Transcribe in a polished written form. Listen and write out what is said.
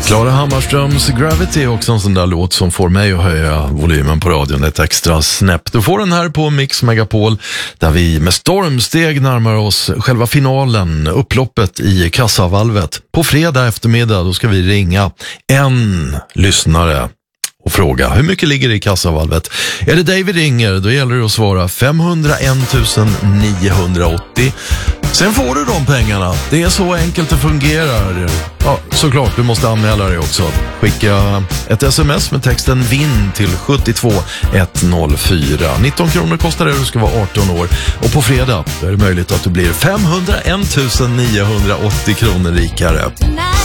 Klara Hammarströms Gravity är också en sån där låt som får mig att höja volymen på radion ett extra snäpp. Du får den här på Mix Megapol där vi med stormsteg närmar oss själva finalen, upploppet i kassavalvet. På fredag eftermiddag då ska vi ringa en lyssnare och fråga hur mycket ligger det i kassavalvet. Är det David ringer, då gäller det att svara 501 980. Sen får du de pengarna. Det är så enkelt det fungerar. Ja, såklart, du måste anmäla dig också. Skicka ett sms med texten VINN till 72104. 19 kronor kostar det, du ska vara 18 år. Och på fredag är det möjligt att du blir 501 980 kronor rikare.